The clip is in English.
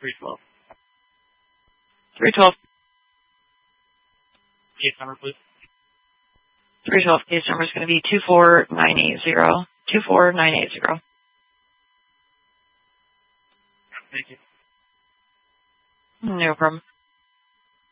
312. 312. Case number, please. 312. Case number is going to be 24980. 24980. Thank you. No problem.